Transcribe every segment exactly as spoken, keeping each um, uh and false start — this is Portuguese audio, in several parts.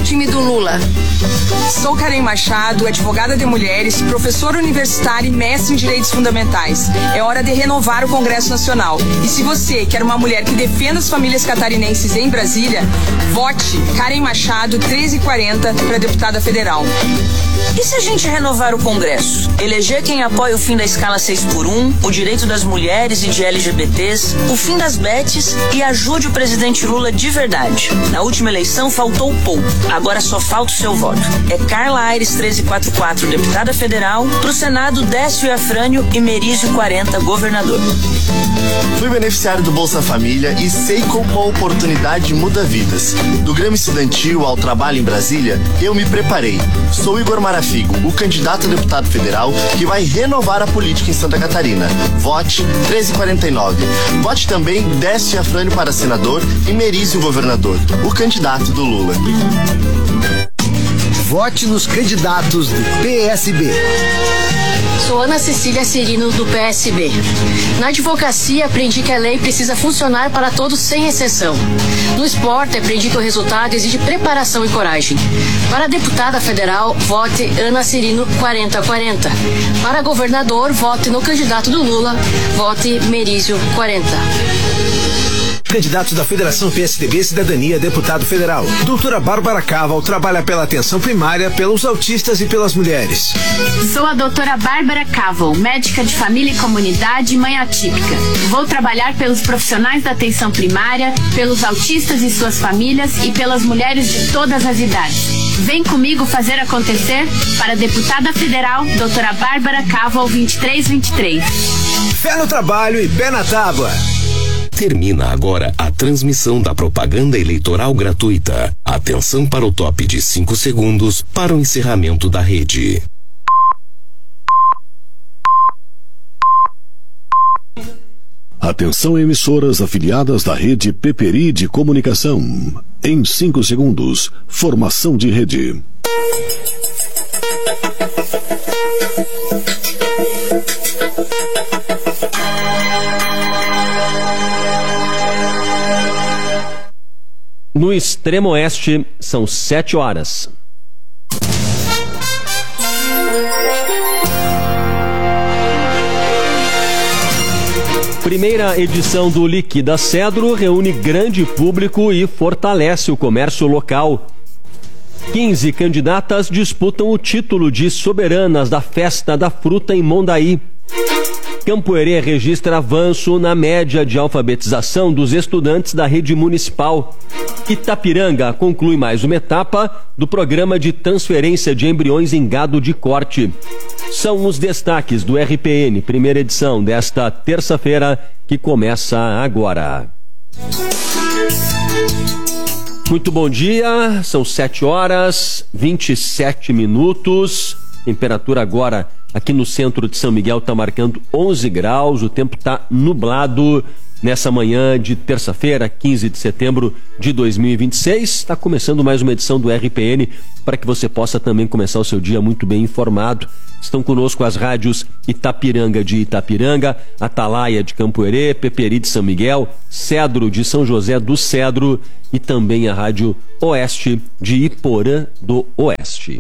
time do Lula? Sou Karen Machado, advogada de mulheres, professora universitária e mestre em direitos fundamentais. É hora de renovar o Congresso Nacional. E se você quer uma mulher que defenda as famílias catarinenses em Brasília, vote Karen Machado treze quarenta para deputada federal. E se a gente renovar o Congresso? Eleger quem apoia o fim da escala seis por um, o direito das mulheres e de L G B Ts, o fim das betes e ajude o presidente Lula de verdade. Na última eleição faltou pouco, agora só falta o seu voto. É Carla Aires treze quarenta e quatro, deputada federal, pro Senado Décio Afrânio e Merizio quarenta, governador. Fui beneficiário do Bolsa Família e sei como a oportunidade muda vidas. Do Grêmio Estudantil ao trabalho em Brasília, eu me preparei. Sou Igor Marafigo, o candidato a deputado federal que vai renovar a política em Santa Catarina. Vote treze quarenta e nove. Vote também Décio Afrânio para senador e Merizio governador, o candidato do Lula. Vote nos candidatos do P S B. Sou Ana Cecília Cirino, do P S B. Na advocacia, aprendi que a lei precisa funcionar para todos sem exceção. No esporte, aprendi que o resultado exige preparação e coragem. Para deputada federal, vote Ana Cirino quarenta quarenta. Para governador, vote no candidato do Lula, vote Merizio quarenta. Candidatos da Federação P S D B Cidadania, deputado federal. Doutora Bárbara Caval trabalha pela atenção primária, pelos autistas e pelas mulheres. Sou a doutora Bárbara Caval, médica de família e comunidade e mãe atípica. Vou trabalhar pelos profissionais da atenção primária, pelos autistas e suas famílias e pelas mulheres de todas as idades. Vem comigo fazer acontecer para deputada federal, doutora Bárbara Caval vinte e três vinte e três. Fé no trabalho e pé na tábua. Termina agora a transmissão da propaganda eleitoral gratuita. Atenção para o top de cinco segundos para o encerramento da rede. Atenção, emissoras afiliadas da rede Peperi de Comunicação. Em cinco segundos, formação de rede. No extremo oeste, são sete horas. Primeira edição do Liquida Cedro reúne grande público e fortalece o comércio local. quinze candidatas disputam o título de soberanas da Festa da Fruta em Mondaí. Campo Herê registra avanço na média de alfabetização dos estudantes da rede municipal. Itapiranga conclui mais uma etapa do programa de transferência de embriões em gado de corte. São os destaques do R P N, primeira edição desta terça-feira, que começa agora. Muito bom dia, são sete horas, vinte e sete minutos. Temperatura agora aqui no centro de São Miguel está marcando onze graus, o tempo está nublado nessa manhã de terça-feira, quinze de setembro de dois mil e vinte e seis. Está começando mais uma edição do R P N para que você possa também começar o seu dia muito bem informado. Estão conosco as rádios Itapiranga de Itapiranga, Atalaia de Campo Herê, Peperi de São Miguel, Cedro de São José do Cedro e também a rádio Oeste de Iporã do Oeste.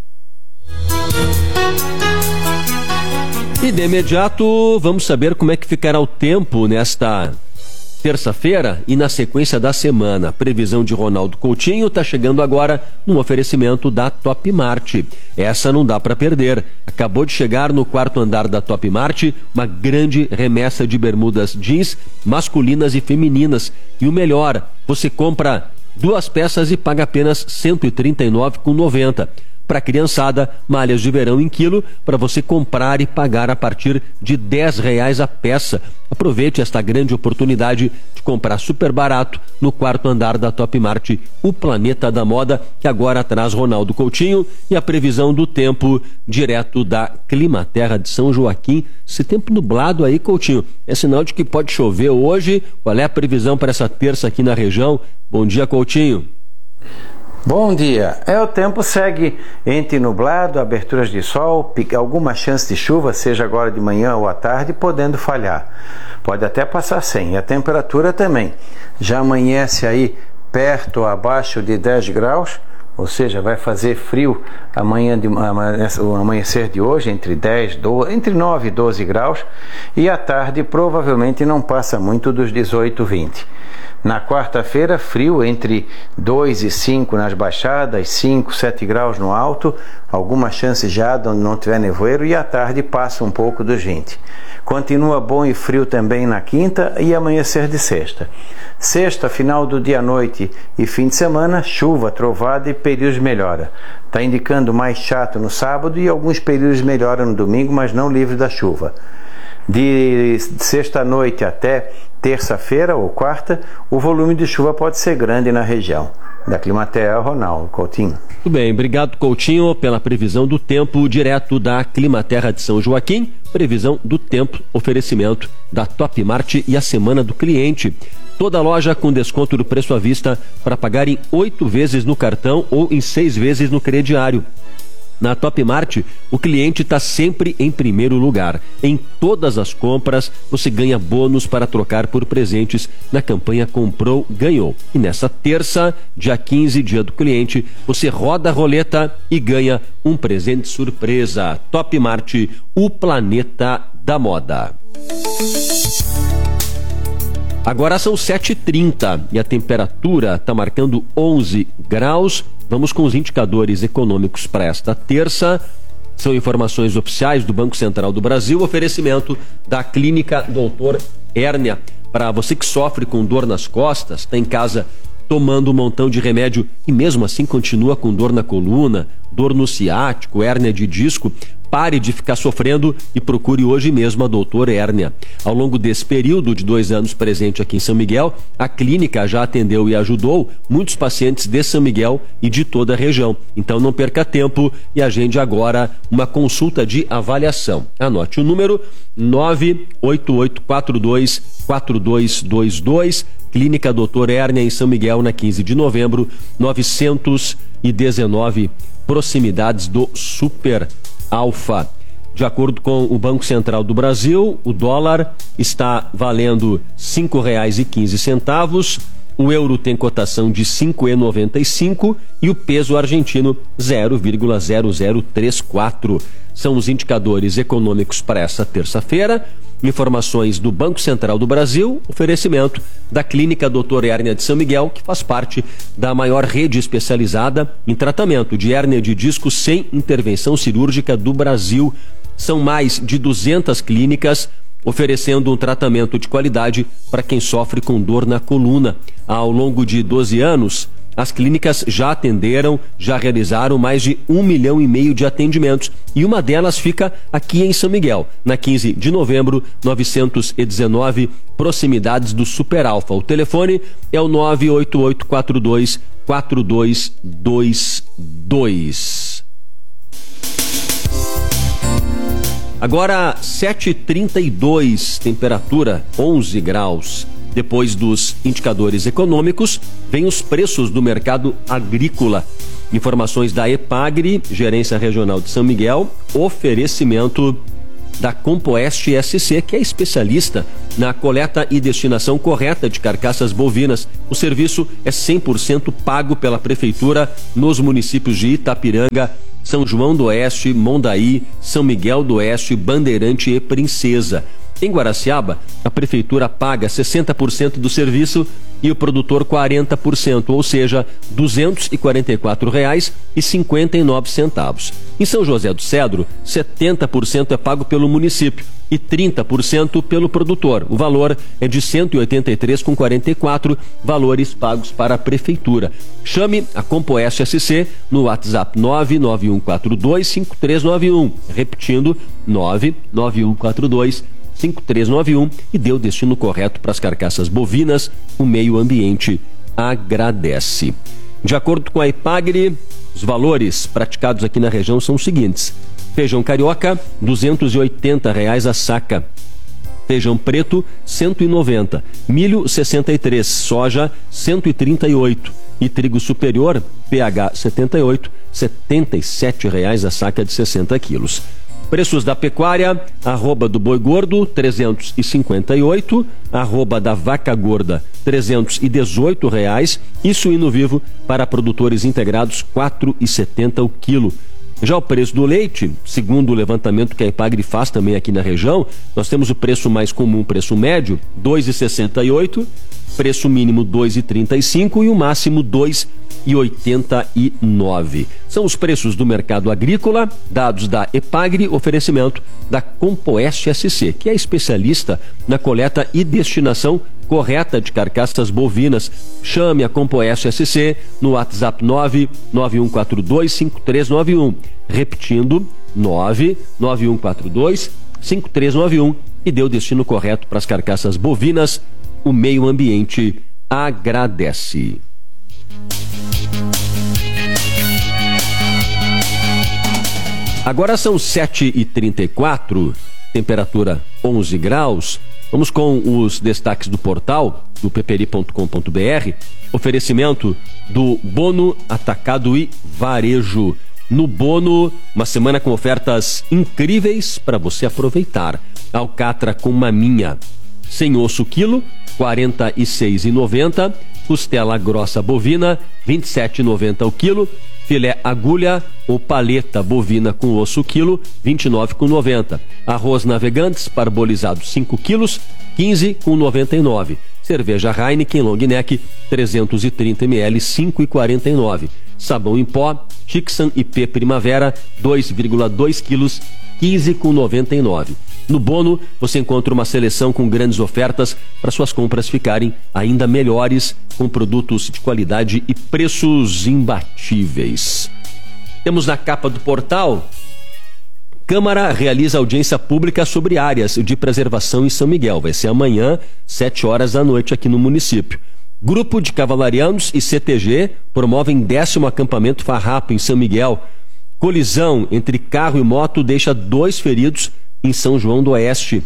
E de imediato vamos saber como é que ficará o tempo nesta terça-feira e na sequência da semana. A previsão de Ronaldo Coutinho está chegando agora no oferecimento da Top Mart. Essa não dá para perder. Acabou de chegar no quarto andar da Top Mart uma grande remessa de bermudas jeans masculinas e femininas. E o melhor, você compra duas peças e paga apenas cento e trinta e nove reais e noventa centavos. Para a criançada, malhas de verão em quilo para você comprar e pagar a partir de dez reais a peça. Aproveite esta grande oportunidade de comprar super barato no quarto andar da Top Mart, o planeta da moda, que agora traz Ronaldo Coutinho e a previsão do tempo direto da Climaterra de São Joaquim. Esse tempo nublado aí, Coutinho, é sinal de que pode chover hoje. Qual é a previsão para essa terça aqui na região? Bom dia, Coutinho. Bom dia. É, o tempo segue entre nublado, aberturas de sol, alguma chance de chuva, seja agora de manhã ou à tarde, podendo falhar. Pode até passar sem. E a temperatura também. Já amanhece aí perto ou abaixo de dez graus, ou seja, vai fazer frio amanhã de, o amanhecer de hoje, entre dez, doze, entre nove e doze graus, e à tarde provavelmente não passa muito dos dezoito, vinte. Na quarta-feira, frio entre dois e cinco nas baixadas, cinco, sete graus no alto, alguma chance já onde não tiver nevoeiro, e à tarde passa um pouco dos vinte. Continua bom e frio também na quinta e amanhecer de sexta. Sexta, final do dia à noite e fim de semana, chuva, trovada e períodos de melhora. Está indicando mais chato no sábado e alguns períodos de melhora no domingo, mas não livre da chuva. De sexta-noite até terça-feira ou quarta, o volume de chuva pode ser grande na região. Da Climaterra, Ronaldo Coutinho. Muito bem, obrigado Coutinho pela previsão do tempo direto da Climaterra de São Joaquim. Previsão do tempo, oferecimento da Top Mart e a Semana do Cliente. Toda loja com desconto do preço à vista para pagar em oito vezes no cartão ou em seis vezes no crediário. Na Top Mart, o cliente está sempre em primeiro lugar. Em todas as compras, você ganha bônus para trocar por presentes na campanha Comprou, Ganhou. E nessa terça, dia quinze, dia do cliente, você roda a roleta e ganha um presente surpresa. Top Mart, o planeta da moda. Agora são sete e trinta e a temperatura está marcando onze graus. Vamos com os indicadores econômicos para esta terça. São informações oficiais do Banco Central do Brasil, oferecimento da Clínica Doutor Hérnia. Para você que sofre com dor nas costas, está em casa tomando um montão de remédio e mesmo assim continua com dor na coluna, dor no ciático, hérnia de disco, pare de ficar sofrendo e procure hoje mesmo a Doutor Hérnia. Ao longo desse período de dois anos presente aqui em São Miguel, a clínica já atendeu e ajudou muitos pacientes de São Miguel e de toda a região. Então não perca tempo e agende agora uma consulta de avaliação. Anote o número nove oito oito quatro dois quatro dois dois dois, Clínica Doutor Hérnia em São Miguel, na quinze de novembro, novecentos e dezenove, proximidades do Super Alfa. De acordo com o Banco Central do Brasil, o dólar está valendo cinco reais e quinze centavos, o euro tem cotação de cinco reais e noventa e cinco centavos e o peso argentino zero vírgula zero zero três quatro. São os indicadores econômicos para essa terça-feira. Informações do Banco Central do Brasil, oferecimento da Clínica Doutor Hérnia de São Miguel, que faz parte da maior rede especializada em tratamento de hérnia de disco sem intervenção cirúrgica do Brasil. São mais de duzentas clínicas oferecendo um tratamento de qualidade para quem sofre com dor na coluna. Ao longo de doze anos, as clínicas já atenderam, já realizaram mais de um milhão e meio de atendimentos e uma delas fica aqui em São Miguel, na quinze de novembro, novecentos e dezenove, proximidades do Super Alfa. O telefone é o nove oito oito quatro dois quatro dois dois dois. Agora sete e trinta e dois, temperatura onze graus. Depois dos indicadores econômicos, vem os preços do mercado agrícola. Informações da Epagri, Gerência Regional de São Miguel, oferecimento da Compoeste S C, que é especialista na coleta e destinação correta de carcaças bovinas. O serviço é cem por cento pago pela Prefeitura nos municípios de Itapiranga, São João do Oeste, Mondaí, São Miguel do Oeste, Bandeirante e Princesa. Em Guaraciaba, a Prefeitura paga sessenta por cento do serviço e o produtor quarenta por cento, ou seja, duzentos e quarenta e quatro reais e cinquenta e nove centavos. Em São José do Cedro, setenta por cento é pago pelo município e trinta por cento pelo produtor. O valor é de cento e oitenta e três reais e quarenta e quatro centavos, valores pagos para a Prefeitura. Chame a Compoeste S C no WhatsApp nove nove um quatro dois cinco três nove um, repetindo, nove nove um quatro dois cinco três nove um, e dê o destino correto para as carcaças bovinas. O meio ambiente agradece. De acordo com a Epagri, os valores praticados aqui na região são os seguintes: feijão carioca, duzentos e oitenta reais a saca; feijão preto, cento e noventa; milho, sessenta e três; soja, cento e trinta e oito; e trigo superior, P H setenta e oito, setenta e sete reais a saca de sessenta quilos. Preços da pecuária, arroba do boi gordo, trezentos e cinquenta e oito, arroba da vaca gorda, trezentos e dezoito reais, e suíno vivo para produtores integrados, quatro reais e setenta o quilo. Já o preço do leite, segundo o levantamento que a Epagri faz também aqui na região, nós temos o preço mais comum, preço médio, dois reais e sessenta e oito, preço mínimo dois reais e trinta e cinco e o máximo dois reais e oitenta e nove. São os preços do mercado agrícola, dados da Epagri, oferecimento da Compoeste S C, que é especialista na coleta e destinação correta de carcaças bovinas. Chame a Compoeste S C no WhatsApp nove nove um quatro dois cinco três nove um. Repetindo, nove nove um quatro dois cinco três nove um e dê o destino correto para as carcaças bovinas. O meio ambiente agradece. Agora são sete e trinta e quatro, temperatura onze graus. Vamos com os destaques do portal do peperi ponto com ponto br. Oferecimento do Bono Atacado e Varejo. No Bono, uma semana com ofertas incríveis para você aproveitar. Alcatra com maminha, sem osso quilo, quarenta e seis reais e noventa centavos. Costela grossa bovina, vinte e sete reais e noventa centavos o quilo. Filé agulha ou paleta bovina com osso quilo, vinte e nove reais e noventa centavos. Arroz Navegantes parbolizado cinco quilos, quinze reais e noventa e nove centavos. Cerveja Heineken Long Neck trezentos e trinta mililitros, cinco reais e quarenta e nove centavos. Sabão em pó Tixan I P Primavera dois vírgula dois quilos, quinze reais e noventa e nove centavos. No Bono, você encontra uma seleção com grandes ofertas para suas compras ficarem ainda melhores, com produtos de qualidade e preços imbatíveis. Temos na capa do portal: Câmara realiza audiência pública sobre áreas de preservação em São Miguel. Vai ser amanhã, sete horas da noite, aqui no município. Grupo de cavalarianos e C T G promovem décimo acampamento farrapo em São Miguel. Colisão entre carro e moto deixa dois feridos em São João do Oeste.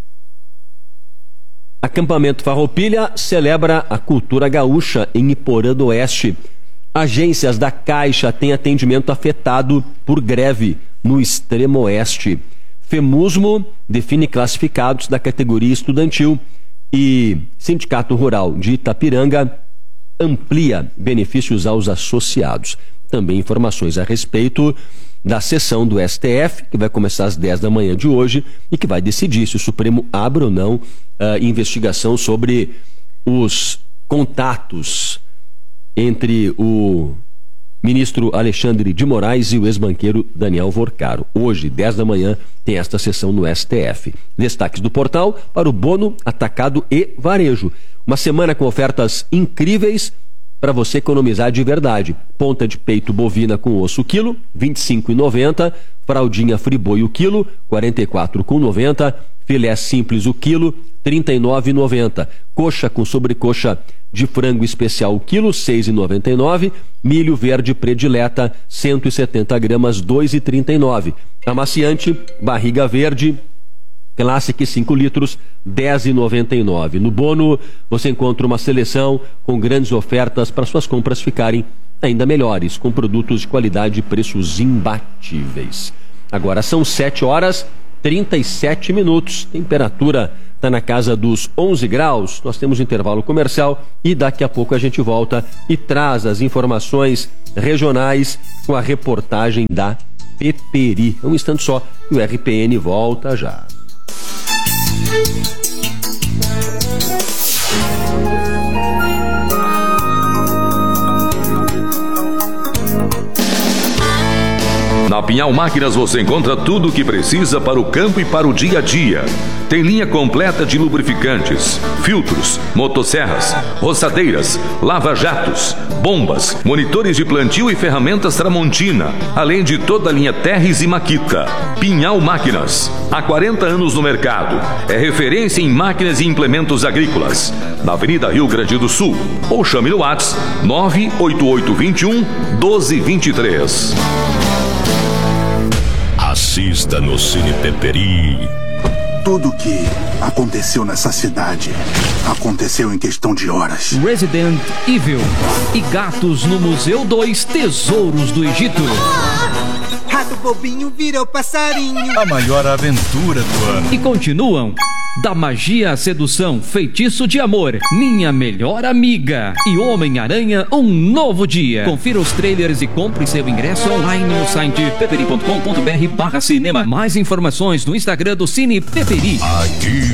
Acampamento Farroupilha celebra a cultura gaúcha em Iporã do Oeste. Agências da Caixa têm atendimento afetado por greve no Extremo Oeste. FEMUSMO define classificados da categoria estudantil e Sindicato Rural de Itapiranga amplia benefícios aos associados. Também informações a respeito da sessão do S T F, que vai começar às dez da manhã de hoje e que vai decidir se o Supremo abre ou não a investigação sobre os contatos entre o ministro Alexandre de Moraes e o ex-banqueiro Daniel Vorcaro. Hoje, dez da manhã, tem esta sessão no S T F. Destaques do portal para o Bono Atacado e Varejo. Uma semana com ofertas incríveis para você economizar de verdade. Ponta de peito bovina com osso quilo, vinte e cinco reais e noventa centavos. Fraldinha friboi o quilo, quarenta e quatro reais e noventa centavos. Filé simples o quilo, trinta e nove reais e noventa centavos. Coxa com sobrecoxa de frango especial o quilo, seis reais e noventa e nove centavos. Milho verde predileta, cento e setenta gramas, dois reais e trinta e nove centavos. Amaciante, barriga verde, Classic cinco litros, dez reais e noventa e nove centavos. No Bono, você encontra uma seleção com grandes ofertas para suas compras ficarem ainda melhores, com produtos de qualidade e preços imbatíveis. Agora são sete horas e trinta e sete minutos. Temperatura está na casa dos onze graus. Nós temos um intervalo comercial e daqui a pouco a gente volta e traz as informações regionais com a reportagem da Peperi. Um instante só e o R P N volta já. Na Pinhal Máquinas você encontra tudo o que precisa para o campo e para o dia a dia. Tem linha completa de lubrificantes, filtros, motosserras, roçadeiras, lava-jatos, bombas, monitores de plantio e ferramentas Tramontina, além de toda a linha Terres e Makita. Pinhal Máquinas, há quarenta anos no mercado. É referência em máquinas e implementos agrícolas. Na Avenida Rio Grande do Sul. Ou chame no WhatsApp nove oito oito dois um, um dois dois três. Assista no Cine Peperi. Tudo que aconteceu nessa cidade aconteceu em questão de horas. Resident Evil e Gatos no Museu dois Tesouros do Egito. rato bobinho virou passarinho. A maior aventura do ano. E continuam: Da Magia à Sedução, Feitiço de Amor, Minha Melhor Amiga e Homem-Aranha, Um Novo Dia. Confira os trailers e compre seu ingresso online no site peperi ponto com ponto br barra cinema. Mais informações no Instagram do Cine Peperi. Aqui